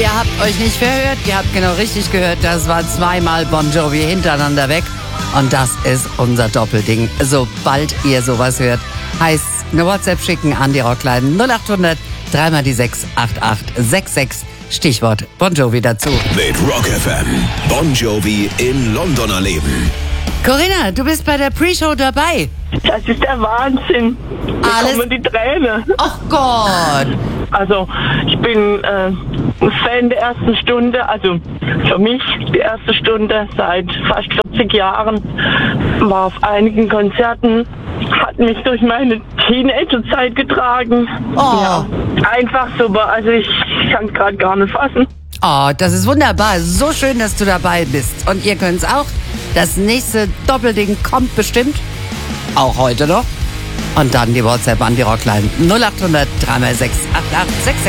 Ihr habt euch nicht verhört, ihr habt genau richtig gehört, das war zweimal Bon Jovi hintereinander weg. Und das ist unser Doppelding. Sobald ihr sowas hört, heißt eine WhatsApp schicken an die Rockline 0800 3 die 6 8866. Stichwort Bon Jovi dazu. Mit Rock FM. Bon Jovi in London erleben. Corinna, du bist bei der Pre-Show dabei. Das ist der Wahnsinn. Da Alles- kommen die Tränen. Ach Gott. Also, ich bin Fan der ersten Stunde. Also, für mich die erste Stunde seit fast 40 Jahren. War auf einigen Konzerten. Hat mich durch meine Teenagerzeit getragen. Oh. Ja, einfach super. Also, ich kann es gerade gar nicht fassen. Oh, das ist wunderbar. So schön, dass du dabei bist. Und ihr könnt's auch. Das nächste Doppelding kommt bestimmt. Auch heute noch. Und dann die WhatsApp an die Rockline 0800 3 6 8866.